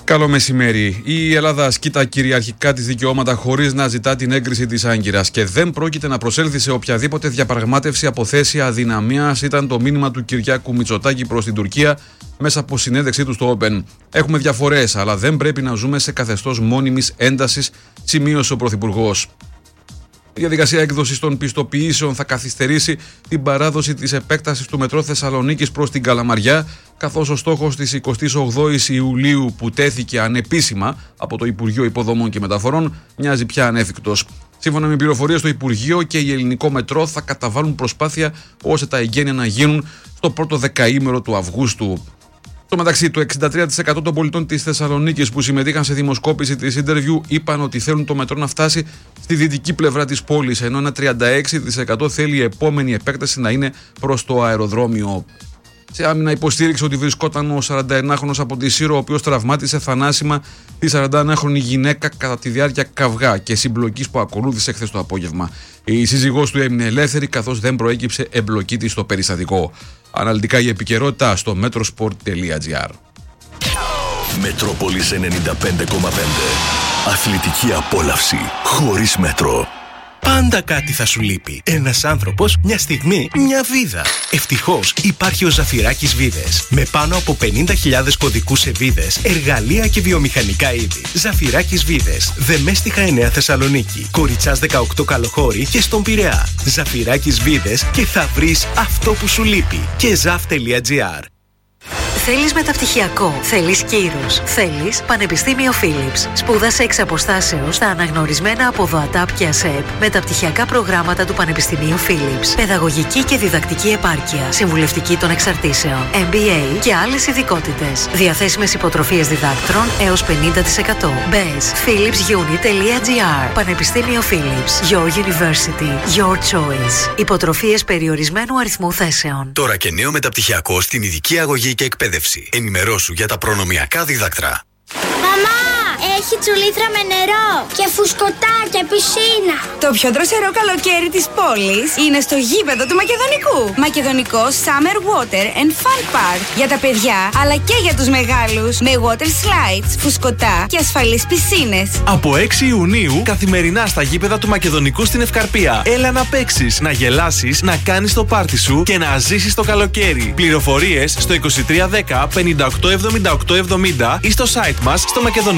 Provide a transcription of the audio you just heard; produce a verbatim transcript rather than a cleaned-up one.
Καλό μεσημέρι. Η Ελλάδα ασκεί τα κυριαρχικά της δικαιώματα χωρίς να ζητά την έγκριση της Άγκυρας και δεν πρόκειται να προσέλθει σε οποιαδήποτε διαπραγμάτευση από θέση αδυναμίας, ήταν το μήνυμα του Κυριάκου Μητσοτάκη προς την Τουρκία μέσα από συνέντευξή του στο Open. Έχουμε διαφορές, αλλά δεν πρέπει να ζούμε σε καθεστώς μόνιμης έντασης, σημείωσε ο Πρωθυπουργός. Η διαδικασία έκδοσης των πιστοποιήσεων θα καθυστερήσει την παράδοση της επέκτασης του μετρό Θεσσαλονίκης προς την Καλαμαριά, καθώς ο στόχος της εικοστής ογδόης Ιουλίου που τέθηκε ανεπίσημα από το Υπουργείο Υποδομών και Μεταφορών μοιάζει πια ανέφικτος. Σύμφωνα με πληροφορίες, στο Υπουργείο και η Ελληνικό Μετρό θα καταβάλουν προσπάθεια ώστε τα εγγένεια να γίνουν στο πρώτο δεκαήμερο του Αυγούστου. Στο μεταξύ, το εξήντα τρία τοις εκατό των πολιτών της Θεσσαλονίκης που συμμετείχαν σε δημοσκόπηση της Interview είπαν ότι θέλουν το μετρό να φτάσει στη δυτική πλευρά της πόλης, ενώ ένα τριάντα έξι τοις εκατό θέλει η επόμενη επέκταση να είναι προς το αεροδρόμιο. Σε άμυνα υποστήριξε ότι βρισκόταν ο σαρανταενάχρονος από τη Σύρο, ο οποίος τραυμάτισε θανάσιμα τη σαρανταενάχρονη γυναίκα κατά τη διάρκεια καυγά και συμπλοκής που ακολούθησε χθες το απόγευμα. Η σύζυγός του έμεινε ελεύθερη, καθώς δεν προέκυψε εμπλοκή της στο περιστατικό. Αναλυτικά η επικαιρότητα στο metrosport τελεία gr. Μετρόπολης ενενήντα πέντε κόμμα πέντε. Αθλητική απόλαυση χωρίς μέτρο. Πάντα κάτι θα σου λείπει. Ένας άνθρωπος, μια στιγμή, μια βίδα. Ευτυχώς υπάρχει ο Ζαφυράκης Βίδες. Με πάνω από πενήντα χιλιάδες κωδικούς σε βίδες, εργαλεία και βιομηχανικά είδη. Ζαφυράκης Βίδες. Δεμέστιχα εννέα Θεσσαλονίκη. Κοριτσάς δεκαοκτώ Καλοχώρη και στον Πειραιά. Ζαφυράκης Βίδες και θα βρεις αυτό που σου λείπει. και ζαφ τελεία gr. Θέλεις μεταπτυχιακό, θέλεις κύρος, θέλεις Πανεπιστήμιο Philips. Σπούδασε εξ αποστάσεως στα αναγνωρισμένα από ΔΟΑΤΑΠ και ΑΣΕΠ μεταπτυχιακά προγράμματα του Πανεπιστημίου Philips. Παιδαγωγική και διδακτική επάρκεια, συμβουλευτική των εξαρτήσεων, εμ μπι έι και άλλες ειδικότητες. Διαθέσιμες υποτροφίες διδάκτρων έως πενήντα τοις εκατό. Μπες philips uni τελεία gr. Πανεπιστήμιο Philips. Your University. Your choice. Υποτροφίες περιορισμένου αριθμού θέσεων. Τώρα και νέο μεταπτυχιακό στην ειδική αγωγή και εκπαίδευση. Ενημερώσου για τα προνομιακά δίδακτρα. Μαμά, έχει τσουλήθρα με νερό και φουσκωτά και πισίνα. Το πιο δροσερό καλοκαίρι της πόλης είναι στο γήπεδο του Μακεδονικού. Μακεδονικό Summer Water and Fun Park. Για τα παιδιά, αλλά και για τους μεγάλους. Με water slides, φουσκωτά και ασφαλείς πισίνες. Από έξι Ιουνίου, καθημερινά στα γήπεδα του Μακεδονικού στην Ευκαρπία. Έλα να παίξεις, να γελάσεις, να κάνεις το πάρτι σου και να ζήσεις το καλοκαίρι. Πληροφορίες στο είκοσι τρία δέκα πενήντα οκτώ εβδομήντα οκτώ εβδομήντα ή στο site μας στο Μακεδονικό.